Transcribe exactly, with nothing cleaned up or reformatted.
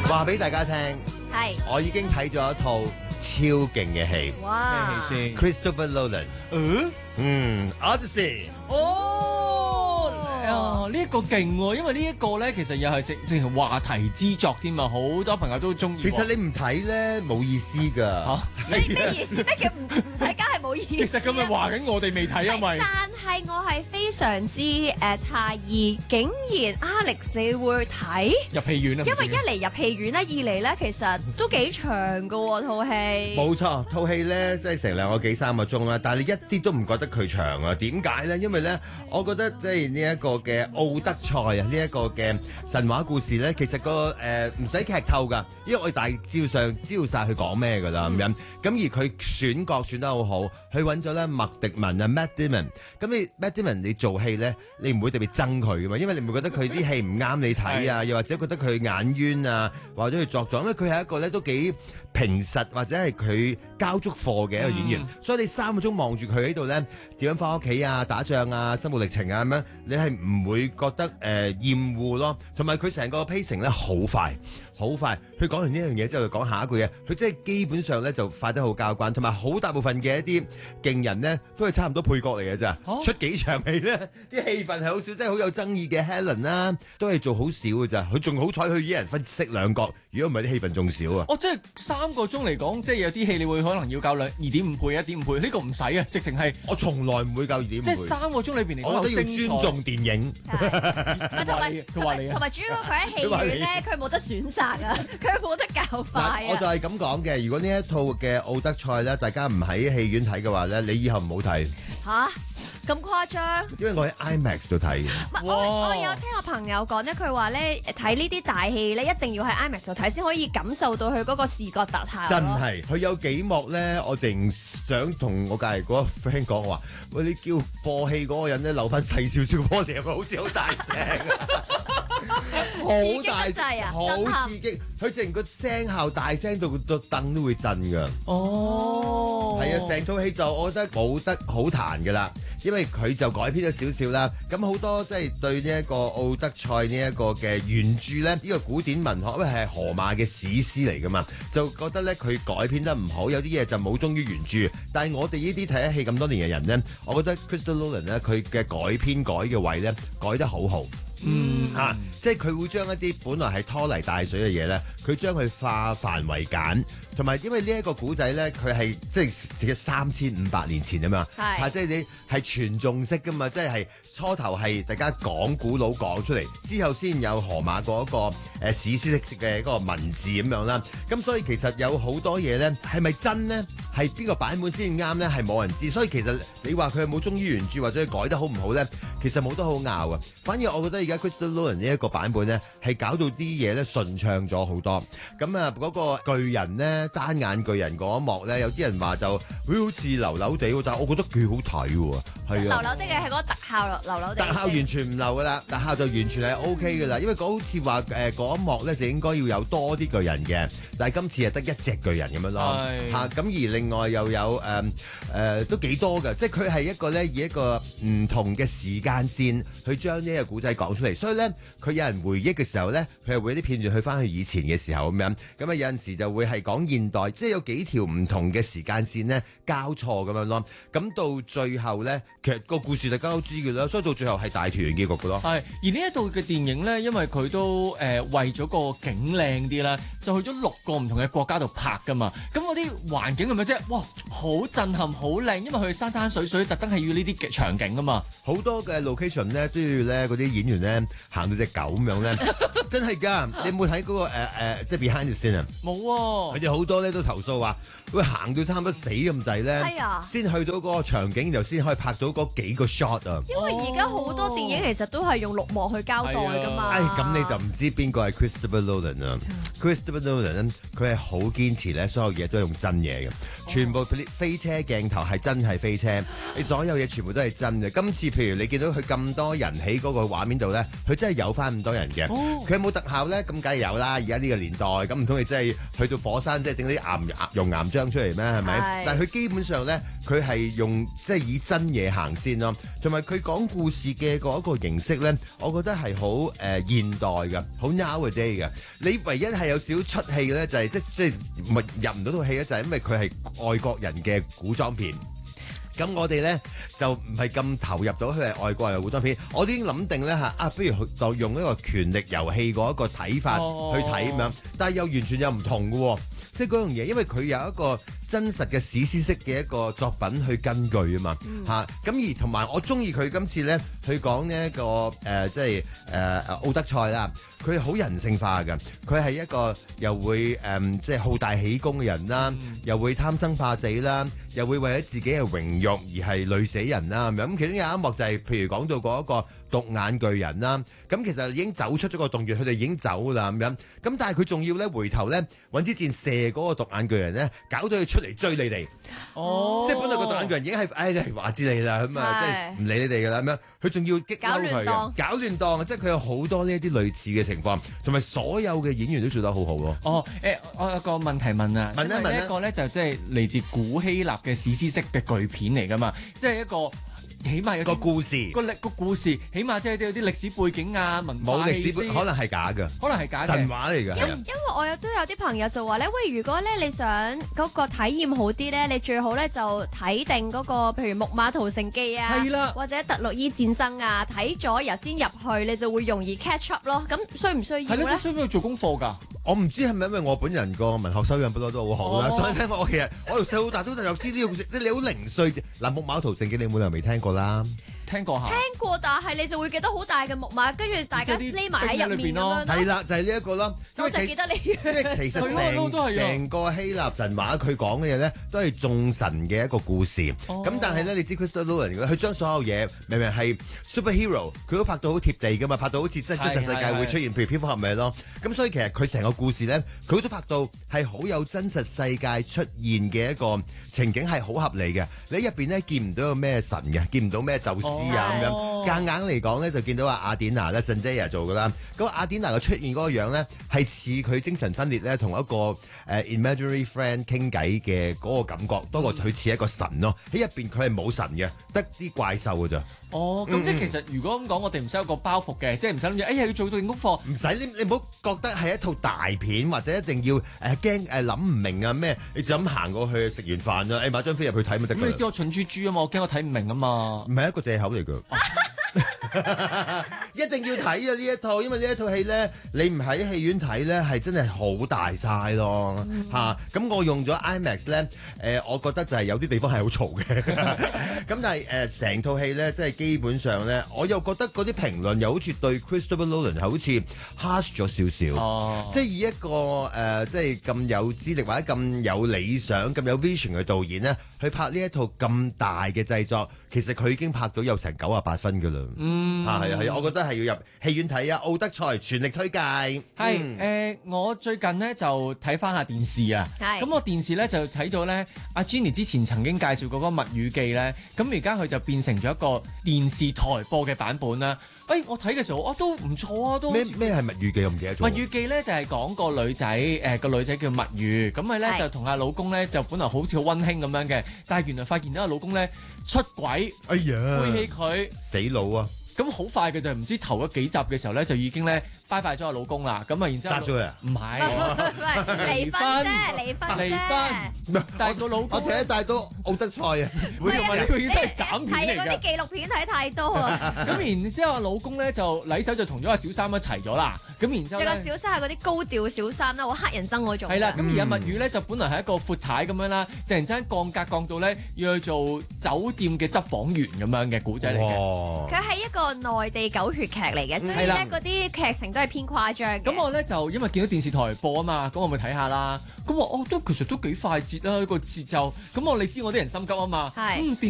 話俾大家聽， 係我已經睇咗一套超勁嘅戲。 哇！ 咩戲先？ Christopher Nolan， 嗯， 嗯 ，Odyssey， 哦，啊，呢一個勁喎，因為呢一個咧，其實又係正正係話題之作添啊，好多朋友都中意。 其實你唔睇咧冇意思㗎。 嚇， 咩咩意思？咩叫唔唔睇梗係冇意思？ 其實咁咪話緊我哋未睇啊咪。 但係我係非常之誒詫異，竟然 Alex 你會睇， 入戲院啊， 因為一嚟入戲院咧，二嚟咧其實都幾長㗎喎套戲。 冇錯，套戲咧即係成兩個幾三個鐘啦，但係你一啲都唔覺得佢長啊？點解咧？因為咧，我覺得即係呢一個嘅奧德賽啊，呢一個嘅神話故事咧，其實個誒唔使劇透㗎，因為我哋大致上知道晒佢講咩㗎啦咁樣。咁而佢選角選得好好，佢揾咗咧麥迪文啊 Matt Damon。咁你 Matt Damon 你做戲咧，你唔會特別憎佢㗎嘛，因為你唔會覺得佢啲戲唔啱你睇啊，又或者覺得佢眼冤啊，或者佢作狀，因為佢係一個咧都幾平實或者係佢交足課嘅一個演員，嗯、所以你三個鐘望住佢喺度咧，點樣翻屋企啊、打仗啊、生活歷程啊咁樣，你係唔會覺得誒、呃、厭惡咯。同埋佢成個 pacing 咧好快，好快。佢講完呢樣嘢之後，就講下一句嘢，佢即係基本上咧就快得好交關。同埋好大部分嘅一啲勁人咧，都係差唔多配角嚟嘅咋，啊、出幾場戲咧，啲戲份係好少，即係好有爭議嘅 Helen 啦，都係做好少嘅咋。佢仲好彩，佢一人分飾兩角，如果唔係啲戲份仲少啊。 哦，即係三個鐘嚟講，即係有啲戲你會可能要較兩二點五倍、一點五倍，呢、這個唔使啊，直情係我從來唔會夠二點五倍。 即係三個鐘裏邊嚟講， 我覺得要尊重電影。 同埋佢話你啊， 同埋主要佢喺戲院咧，佢冇得選擇啊，佢冇得較快啊。 我就係咁講嘅，如果呢一套嘅奧德賽咧，大家唔喺戲院睇嘅話咧，你以後唔好睇。 嚇？咁誇張？ 因為我喺 IMAX 度睇嘅。 我我有聽我朋友講咧，佢話咧睇呢啲大戲咧，一定要喺 IMAX 度睇先可以感受到佢嗰個視覺特效。 真係，佢有幾幕咧，我淨想同我隔離嗰個 friend 講話，喂，你叫播戲嗰個人咧留翻細少少玻璃，係咪好似好大聲好大聲啊！好刺激，佢成個聲效大聲到個凳都會震㗎。 哦， 係啊，成套戲就我覺得冇得好彈㗎啦。因為佢就改編咗少少啦，咁好多即係對呢一個奧德賽呢一個嘅原著咧，呢、呢個古典文學因為係荷馬嘅史詩嚟噶嘛，就覺得咧佢改編得唔好，有啲嘢就冇忠於原著。但係我哋呢啲睇咗戲咁多年嘅人咧，我覺得 Christopher Nolan 咧佢嘅改編改嘅位咧改得好好。 嗯啊，即係佢會將一啲本來係拖泥帶水嘅嘢咧，佢將佢化繁為簡，同埋因為呢一個古仔咧，佢係即係嘅三千五百年前啊嘛，係啊，即係你係傳頌式噶嘛，即係係初頭係大家講古佬講出嚟，之後先有荷馬嗰個誒、呃、史詩式嘅嗰個文字咁樣啦。咁所以其實有好多嘢咧，係咪真咧？係邊個版本先啱咧？係冇人知。所以其實你話佢係冇忠於原著或者佢改得好唔好咧，其實冇得好拗啊。反而我覺得而家 Christopher Nolan 呢一個版本咧，係搞到啲嘢咧順暢咗好多。咁啊，嗰個巨人咧，單眼巨人嗰一幕咧，有啲人話就會好似流流地，但係我覺得幾好睇喎。係啊， 流流的嘅係嗰個特效流流地。 特效完全唔流噶啦，特效就完全係 O K 噶啦。因為嗰好似話誒嗰一幕咧就應該要有多啲巨人嘅，但係今次係得一隻巨人咁樣咯。嚇咁而另外又有誒誒、呃呃、都幾多㗎，即係佢係一個咧以一個唔同嘅時間線去將呢個古仔講出嚟，所以咧佢有人回憶嘅時候咧，佢係會啲片段去翻去以前嘅時候咁樣，咁啊有陣時就會係講現代，即係有幾條唔同嘅時間線咧交錯咁樣咯。咁到最後咧，其實個故事大家都知嘅啦，所以到最後係大團圓結局嘅咯。係， 而呢一度嘅電影咧，因為佢都誒、呃、為咗個景靚啲啦，就去咗六個唔同嘅國家度拍噶嘛。咁嗰啲環境係咪即係哇好震撼、好靚？因為佢山山水水，特登係要呢啲嘅場景啊嘛。好多嘅 location 咧都要咧嗰啲演員咧行到隻狗咁樣咧，真係㗎！你有冇睇嗰個誒誒、呃、即係 behind the scene 啊？ 冇喎。佢哋好多咧都投訴話，會行到差唔多死咁滯咧，先去到嗰個場景，然後先可以拍到嗰幾個 shot 啊。 因為而家好多電影其實都係用綠幕去交代㗎嘛。 唉，咁你就唔知邊個係 Christopher Nolan 啊？Christopher Nolan 佢係好堅持咧，所有嘢都都係用真嘢嘅，全部飛車鏡頭係真係飛車，你所有嘢全部都係真嘅。今次譬如你見到佢咁多人喺嗰個畫面度咧，佢真係有翻咁多人嘅。佢有冇特效咧？咁梗係有啦。而家呢個年代，咁唔通你真係去到火山，即係整啲岩熔岩漿出嚟咩？係咪？但係佢基本上咧，佢係用即係以真嘢行先咯。同埋佢講故事嘅嗰一個形式咧，我覺得係好誒現代嘅，好 nowadays 嘅。你唯一係有少少出戲嘅咧，就係即即係入唔到套戲咧，就係因為佢係外國人嘅古裝片。咁我哋咧就唔係咁投入到佢係外國人嘅古裝片，我都已經諗定咧嚇啊，不如就用一個權力遊戲嗰一個睇法去睇咁樣，但係又完全又唔同嘅喎，即係嗰樣嘢，因為佢有一個真實嘅史詩式嘅一個作品去根據啊嘛嚇，咁、嗯、而同埋我中意佢今次咧，佢講呢一個誒、呃、即係誒誒奧德賽啦，佢好人性化嘅，佢係一個又會誒、呃、即係好大喜功嘅人啦，嗯、又會貪生怕死啦，又會為咗自己嘅榮辱而係累死人啦咁樣，咁其中有一幕就係、是、譬如講到嗰一個獨眼巨人啦，咁其實已經走出咗個洞穴，佢哋已經走啦咁樣，咁但係佢仲要咧回頭咧揾支箭射嗰個獨眼巨人咧，搞到佢出嚟追你哋，哦，即係本來個獨眼巨人已經係，唉，你話知你啦，咁啊，即係唔理你哋噶啦咁樣，佢仲要激嬲佢，搞亂檔，即係佢有好多呢一啲類似嘅情況，同埋所有嘅演員都做得好好咯。 哦，誒，我有個問題問啊，問一問一個咧就即係嚟自古希臘嘅史詩式嘅巨片嚟噶嘛，即係一個。起碼有個故事， 個歷個故事，起碼即係有啲歷史背景啊，文化冇歷史背，可能係假嘅， 可能係假嘅神話嚟㗎。 因因為我有都有啲朋友就話咧，喂，如果咧你想嗰個體驗好啲咧，你最好咧就睇定嗰個，譬如《木馬屠城記》啊， 係啦， 或者《特洛伊戰爭》啊，睇咗然後先入去，你就會容易 catch up 咯。咁需唔需要咧？ 係咯，需唔需要做功課㗎？ 我唔知係咪因為我本人個文學修養不嬲都好好啦，所以咧我其實我由細到大都有知呢個故事，即係你好零碎嗱，《木馬屠城記》你冇理由未聽過啦。 聽過下， 聽過，但係你就會記得好大嘅木馬，跟住大家匿埋喺入面咁樣咯。 係啦，就係呢一個咯。 我就記得你。 因為其實成成個希臘神話佢講嘅嘢咧，都係眾神嘅一個故事。咁、哦、但係咧，你知 Christopher Nolan 佢將所有嘢明明係 superhero，佢都拍到好貼地噶嘛，拍到好似真係真實世界會出現，譬如蝙蝠俠咪咯。咁所以其實佢成個故事咧，佢都拍到係好有真實世界出現嘅一個情景，係好合理嘅。你入邊咧見唔到有咩神嘅，見唔到咩宙斯啊咁、哦、樣。夾硬嚟講咧，就見到阿雅典娜咧 Zendaya 做噶啦。咁雅典娜嘅出現嗰個樣咧，係似佢精神分裂咧，同一個誒、uh, imaginary friend 傾偈嘅嗰個感覺，多過佢似一個神咯。喺入邊佢係冇神嘅，得啲怪獸㗎咋。 哦，咁、嗯、即係其實如果咁講，我哋唔使有個包袱嘅，即係唔使諗住，哎呀要做到定功課。 唔使，你你唔好覺得係一套大片，或者一定要誒驚誒諗唔明啊咩？你就咁行過去食完飯啦，誒、哎、買張飛入去睇咪得㗎。 咁你知我蠢豬豬啊嘛，我驚我睇唔明啊嘛。 唔係一個藉口嚟㗎。一定要睇啊！呢一套，因為呢一套戲咧，你唔喺戲院睇咧，係真係好大晒咯嚇。咁、嗯啊、我用咗 IMAX 咧，誒、呃，我覺得就係有啲地方係好嘈嘅。咁但係誒，成、呃、套戲咧，即係基本上咧，我又覺得嗰啲評論又好似對 Christopher Nolan 係好似 harsh 咗少少。哦，即係以一個誒、呃，即係咁有資歷或者咁有理想、咁有 vision 嘅導演咧，去拍呢一套咁大嘅製作，其實佢已經拍到有成九啊八分㗎啦。嗯，嚇係啊係啊，我覺得係要入戲院睇啊！奧德賽全力推介。係誒、 嗯呃，我最近呢就睇翻下電視啊。係。咁我電視咧就睇到咧，阿 Jenny 之前曾經介紹過嗰個物語記咧，咁而家佢就變成咗一個電視台播嘅版本啦。誒、哎，我睇嘅時候，我、啊、都唔錯啊，都咩咩係物語記？我唔記得咗。 物語記咧就係、是、講個女仔，誒、呃、個女仔叫物語，咁佢咧就同阿老公咧就本來好似好溫馨咁樣嘅，但係原來發現咧阿老公咧出軌， 哎呀， 背棄佢， 死佬啊！ 咁好快嘅就唔知頭嗰幾集嘅時候咧，就已經咧拜拜咗我老公啦。咁啊，然之後殺咗佢？ 唔係， 離婚啫，離婚啫。離婚。 但係個老公， 我睇得太多奧德賽啊！ 每日呢個已經係斬片嚟㗎。 睇嗰啲紀錄片睇太多啊。 咁然之後，老公咧就禮手就同咗阿小三一齊咗啦。咁然之後， 有個小三係嗰啲高調小三啦，好黑人憎嗰種。 係啦，咁而家物語咧就本來係一個闊太咁樣啦，突然之間降格降到咧要去做酒店嘅執房員咁樣嘅古仔嚟嘅。 佢係一個內地狗血劇嚟嘅，所以咧嗰啲劇情都係偏誇張嘅。 咁我咧就因為見到電視台播啊嘛，咁我咪睇下啦。咁我哦都其實都幾快捷啦，個節奏。咁我你知我啲人心急啊嘛。係。嗯。